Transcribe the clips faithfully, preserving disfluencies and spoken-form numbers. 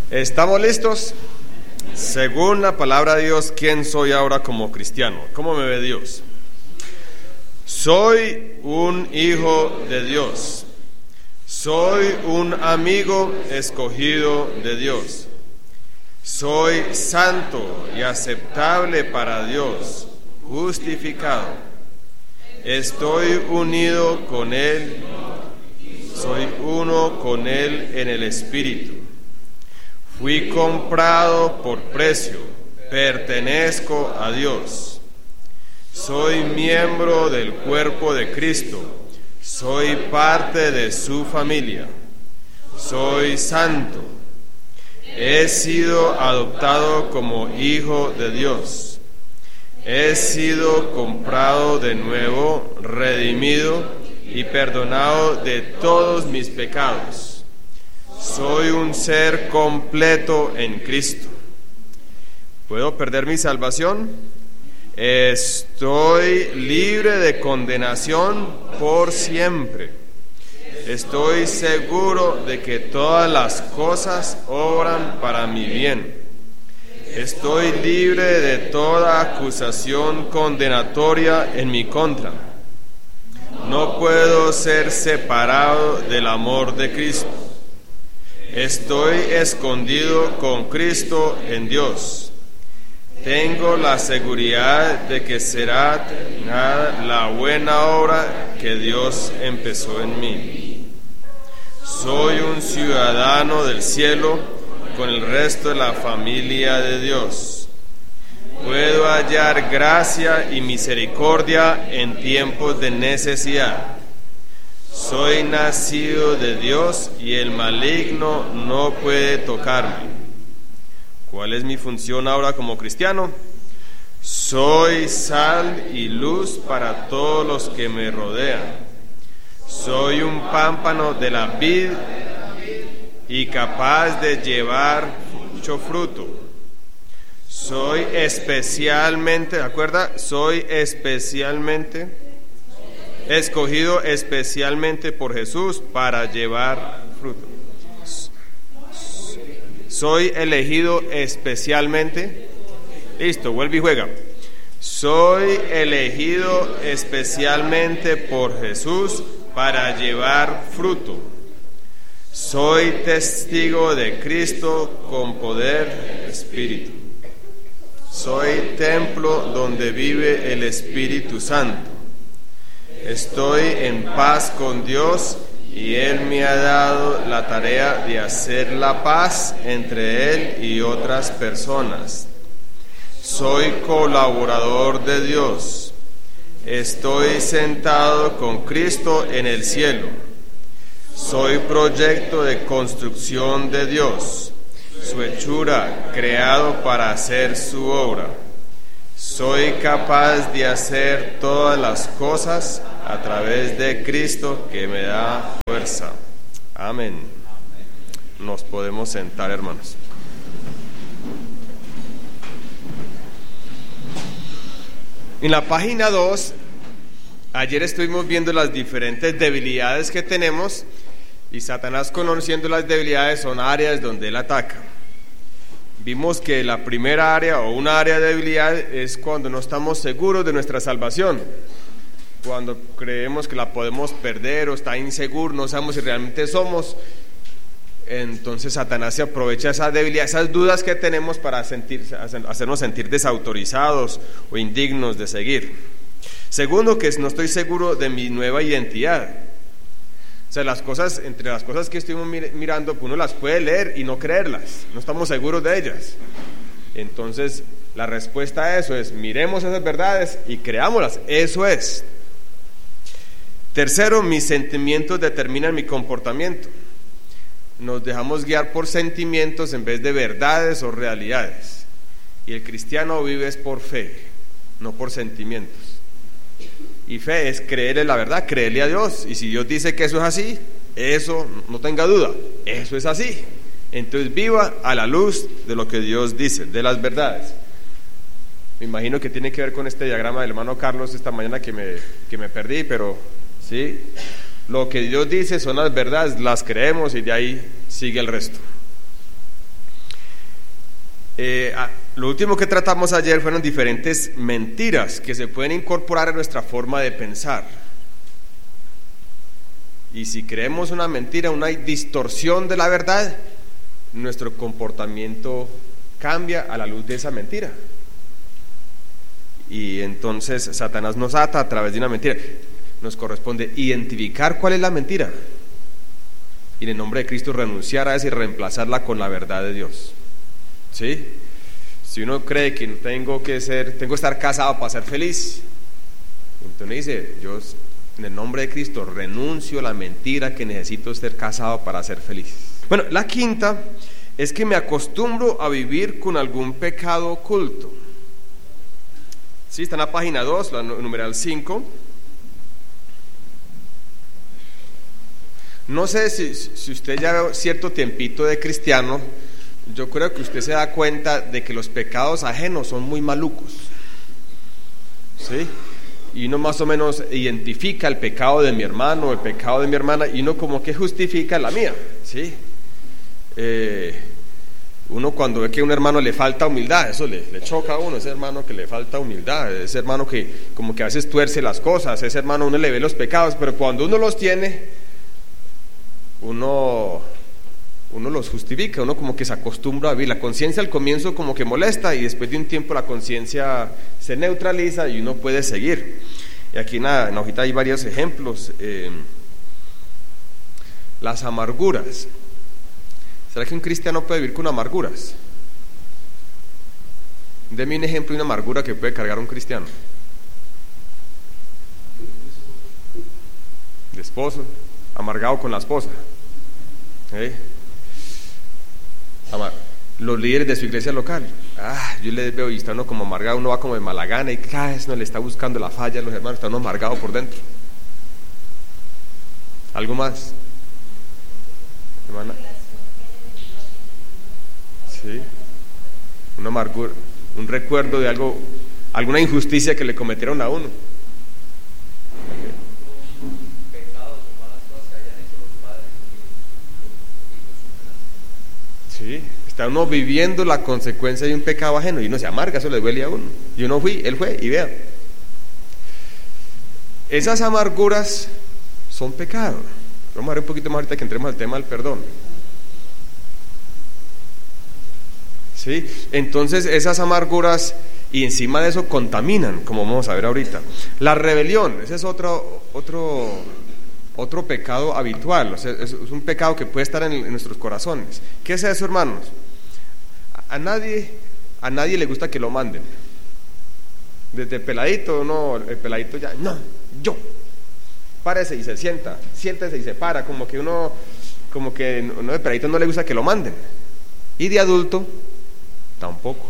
¿Estamos listos? Según la palabra de Dios, ¿quién soy ahora como cristiano? ¿Cómo me ve Dios? Soy un hijo de Dios. Soy un amigo escogido de Dios. Soy santo y aceptable para Dios, justificado. Estoy unido con Él. Soy uno con Él en el Espíritu. Fui comprado por precio. Pertenezco a Dios. Soy miembro del cuerpo de Cristo. Soy parte de su familia. Soy santo. He sido adoptado como hijo de Dios. He sido comprado de nuevo, redimido y perdonado de todos mis pecados. Soy un ser completo en Cristo. ¿Puedo perder mi salvación? Estoy libre de condenación por siempre. Estoy seguro de que todas las cosas obran para mi bien. Estoy libre de toda acusación condenatoria en mi contra. No puedo ser separado del amor de Cristo. Estoy escondido con Cristo en Dios. Tengo la seguridad de que será terminada la buena obra que Dios empezó en mí. Soy un ciudadano del cielo con el resto de la familia de Dios. Puedo hallar gracia y misericordia en tiempos de necesidad. Soy nacido de Dios y el maligno no puede tocarme. ¿Cuál es mi función ahora como cristiano? Soy sal y luz para todos los que me rodean. Soy un pámpano de la vid y capaz de llevar mucho fruto. Soy especialmente, ¿de acuerdo? Soy especialmente escogido especialmente por Jesús para llevar fruto. Soy elegido especialmente. Listo, vuelve y juega. Soy elegido especialmente por Jesús para llevar fruto. Soy testigo de Cristo con poder del Espíritu. Soy templo donde vive el Espíritu Santo. Estoy en paz con Dios y Él me ha dado la tarea de hacer la paz entre Él y otras personas. Soy colaborador de Dios. Estoy sentado con Cristo en el cielo. Soy proyecto de construcción de Dios, su hechura, creado para hacer su obra. Soy capaz de hacer todas las cosas a través de Cristo que me da fuerza. Amén. Nos podemos sentar, hermanos. En la página dos, ayer estuvimos viendo las diferentes debilidades que tenemos y Satanás, conociendo las debilidades, son áreas donde él ataca. Vimos que la primera área o una área de debilidad es cuando no estamos seguros de nuestra salvación, cuando creemos que la podemos perder o está inseguro, no sabemos si realmente somos. Entonces Satanás se aprovecha esa debilidad, esas dudas que tenemos para sentir, hacernos sentir desautorizados o indignos de seguir. Segundo, que no estoy seguro de mi nueva identidad. O sea, las cosas, entre las cosas que estuvimos mirando, uno las puede leer y no creerlas, no estamos seguros de ellas. Entonces, la respuesta a eso es: miremos esas verdades y creámoslas. Eso es. Tercero, mis sentimientos determinan mi comportamiento. Nos dejamos guiar por sentimientos en vez de verdades o realidades. Y el cristiano vive es por fe, no por sentimientos. Y fe es creerle la verdad, creerle a Dios. Y si Dios dice que eso es así, eso, no tenga duda, eso es así. Entonces viva a la luz de lo que Dios dice, de las verdades. Me imagino que tiene que ver con este diagrama del hermano Carlos esta mañana que me, que me perdí, pero sí, lo que Dios dice son las verdades, las creemos y de ahí sigue el resto. Eh, lo último que tratamos ayer fueron diferentes mentiras que se pueden incorporar a nuestra forma de pensar. Y si creemos una mentira, una distorsión de la verdad, nuestro comportamiento cambia a la luz de esa mentira. Y entonces Satanás nos ata a través de una mentira. Nos corresponde identificar cuál es la mentira y en el nombre de Cristo renunciar a esa y reemplazarla con la verdad de Dios. ¿Sí? Si uno cree que tengo que ser, tengo que estar casado para ser feliz, entonces dice, yo en el nombre de Cristo renuncio a la mentira que necesito ser casado para ser feliz. Bueno, la quinta es que me acostumbro a vivir con algún pecado oculto. Sí, está en la página dos, la numeral cinco. No sé si, si usted ya ve cierto tiempito de cristiano, yo creo que usted se da cuenta de que los pecados ajenos son muy malucos, ¿sí? Y uno más o menos identifica el pecado de mi hermano, el pecado de mi hermana, y uno como que justifica la mía, ¿sí? Eh, uno cuando ve que a un hermano le falta humildad, eso le, le choca a uno, ese hermano que le falta humildad, ese hermano que como que a veces tuerce las cosas, ese hermano uno le ve los pecados, pero cuando uno los tiene, uno... uno los justifica, uno como que se acostumbra a vivir. La conciencia al comienzo como que molesta y después de un tiempo la conciencia se neutraliza y uno puede seguir. Y aquí en la, en la hojita hay varios ejemplos. Eh, las amarguras. ¿Será que un cristiano puede vivir con amarguras? Deme un ejemplo de una amargura que puede cargar un cristiano. De esposo, amargado con la esposa. ¿Eh? Los líderes de su iglesia local, ah, yo les veo y está uno como amargado, uno va como de mala gana y cada vez no le está buscando la falla a los hermanos, está uno amargado por dentro. ¿Algo más? ¿Hermana? Sí, una amargura, un recuerdo de algo, alguna injusticia que le cometieron a uno. Sí, está uno viviendo la consecuencia de un pecado ajeno y uno se amarga, eso le duele a uno. Yo no fui, él fue, y vea. Esas amarguras son pecado. Vamos a ver un poquito más ahorita que entremos al tema del perdón. Sí, entonces esas amarguras y encima de eso contaminan, como vamos a ver ahorita. La rebelión, ese es otro otro otro pecado habitual, o sea, es, es un pecado que puede estar en, en nuestros corazones. ¿Qué es eso, hermanos? A, a nadie a nadie le gusta que lo manden. Desde peladito, no, el peladito ya, no, yo. Párese y se sienta, siéntese y se para, como que uno, como que uno de peladito no le gusta que lo manden. Y de adulto, tampoco.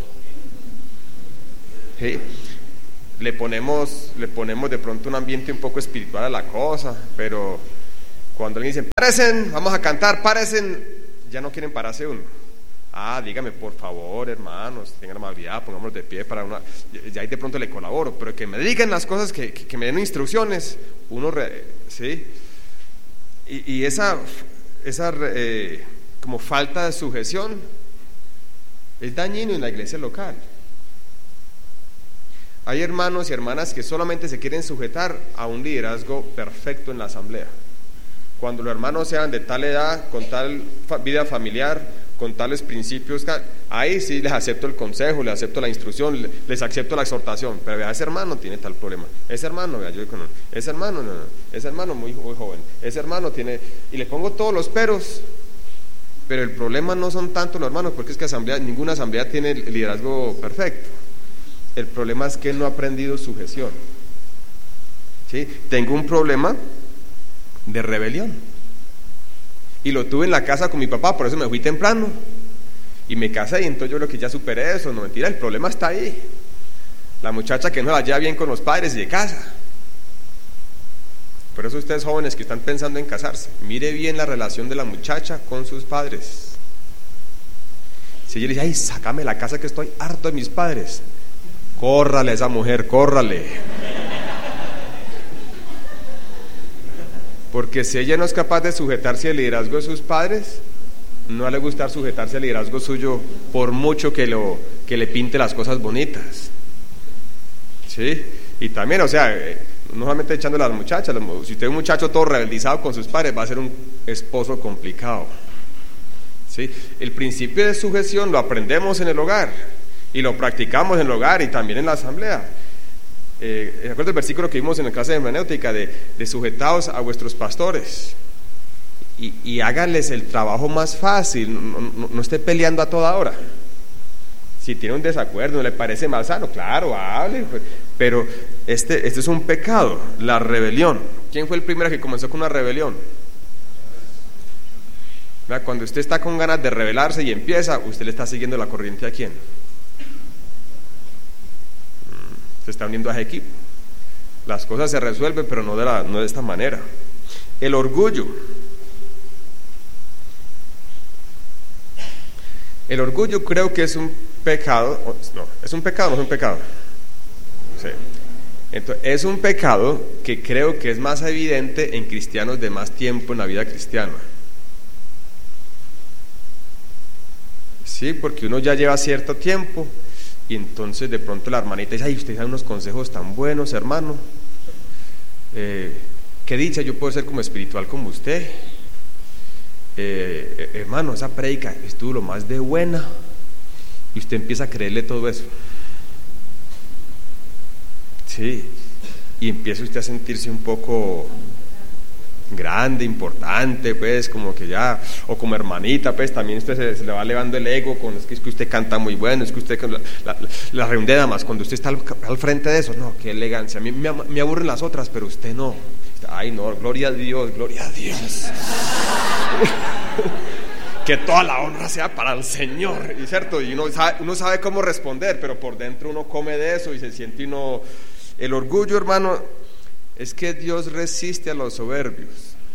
¿Sí? Le ponemos, le ponemos de pronto un ambiente un poco espiritual a la cosa, pero cuando alguien dice, párense, vamos a cantar, párense, ya no quieren pararse uno. Ah, dígame por favor, hermanos, tengan amabilidad, pongámonos de pie para una, ya ahí de pronto le colaboro, pero que me digan las cosas, que, que, que me den instrucciones, uno, re, ¿sí? Y, y esa, esa eh, como falta de sujeción es dañino en la iglesia local. Hay hermanos y hermanas que solamente se quieren sujetar a un liderazgo perfecto en la asamblea. Cuando los hermanos sean de tal edad, con tal fa- vida familiar, con tales principios, ahí sí les acepto el consejo, les acepto la instrucción, les acepto la exhortación. Pero vea, ese hermano tiene tal problema, ese hermano, vea, yo digo, no, ese hermano, no, no, ese hermano muy, muy joven, ese hermano tiene, y le pongo todos los peros. Pero el problema no son tanto los hermanos, porque es que asamblea, ninguna asamblea tiene el liderazgo perfecto. El problema es que no ha aprendido sujeción. ¿Sí? Tengo un problema de rebelión y lo tuve en la casa con mi papá, por eso me fui temprano y me casé, y entonces yo creo que ya superé eso. No, mentira, el problema está ahí. La muchacha que no la lleva bien con los padres y de casa. Por eso ustedes jóvenes que están pensando en casarse, mire bien la relación de la muchacha con sus padres. Si ella le dice, ay, sácame la casa que estoy harto de mis padres, córrale a esa mujer, córrale. Porque si ella no es capaz de sujetarse al liderazgo de sus padres, no le gusta sujetarse al liderazgo suyo por mucho que, lo, que le pinte las cosas bonitas. ¿Sí? Y también, o sea, no solamente echándole a las muchachas, si usted es un muchacho todo rebeldizado con sus padres, va a ser un esposo complicado. ¿Sí? El principio de sujeción lo aprendemos en el hogar y lo practicamos en el hogar y también en la asamblea. Eh, ¿Recuerda el versículo que vimos en la clase de hermenéutica de, de sujetaos a vuestros pastores? Y, y háganles el trabajo más fácil, no, no, no esté peleando a toda hora. Si tiene un desacuerdo, no le parece mal sano, claro, hable, pero este, este es un pecado, la rebelión. ¿Quién fue el primero que comenzó con una rebelión? ¿Verdad? Cuando usted está con ganas de rebelarse y empieza, usted le está siguiendo la corriente ¿a quién? Se está uniendo a ese equipo. Las cosas se resuelven, pero no de, la, no de esta manera. El orgullo. El orgullo creo que es un pecado, no, es un pecado, no es un pecado. Sí. Entonces, es un pecado que creo que es más evidente en cristianos de más tiempo en la vida cristiana. Sí, porque uno ya lleva cierto tiempo y entonces de pronto la hermanita dice: ay, usted da unos consejos tan buenos, hermano. Eh, qué dicha yo puedo ser como espiritual como usted. Eh, hermano, esa prédica estuvo lo más de buena, y usted empieza a creerle todo eso. Sí, y empieza usted a sentirse un poco grande, importante, pues, como que ya, o como hermanita, pues, también usted se, se le va elevando el ego con es que, es que usted canta muy bueno, es que usted, la, la, la reunión nada más, cuando usted está al, al frente de eso, no, qué elegancia, a mí me, me aburren las otras, pero usted no. Ay, no, gloria a Dios, gloria a Dios. Que toda la honra sea para el Señor, y cierto, y uno sabe, uno sabe cómo responder, pero por dentro uno come de eso y se siente uno. El orgullo, hermano, es que Dios resiste a los soberbios,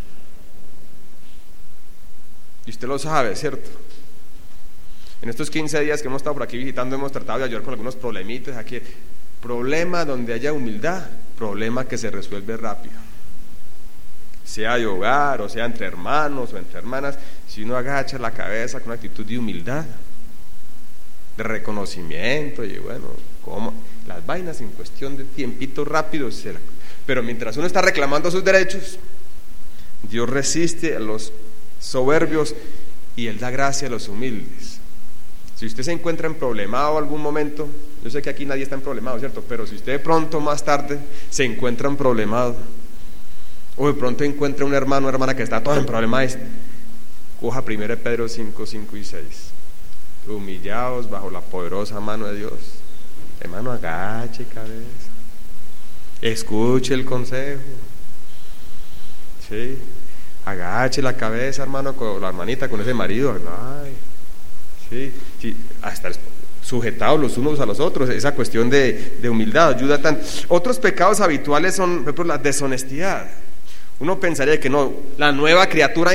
y usted lo sabe, cierto. En estos quince días que hemos estado por aquí visitando, hemos tratado de ayudar con algunos problemitas aquí. Problema donde haya humildad, problema que se resuelve rápido, sea de hogar, o sea entre hermanos o entre hermanas. Si uno agacha la cabeza con una actitud de humildad, de reconocimiento, y bueno, como las vainas en cuestión de tiempito rápido se la... Pero mientras uno está reclamando sus derechos, Dios resiste a los soberbios y Él da gracia a los humildes. Si usted se encuentra en problemado algún momento, yo sé que aquí nadie está en problemado, ¿cierto? Pero si usted de pronto más tarde se encuentra en problemado, o de pronto encuentra un hermano o hermana que está todo en problemas, coja primero Pedro cinco, cinco y seis. Humillaos bajo la poderosa mano de Dios. Hermano, agache cabeza, escuche el consejo. Sí, agache la cabeza, hermano, con la hermanita, con ese marido. Ay, sí, sí, hasta sujetados los unos a los otros. Esa cuestión de, de humildad ayuda tanto. Otros pecados habituales son, por ejemplo, la deshonestidad. Uno pensaría que no, la nueva criatura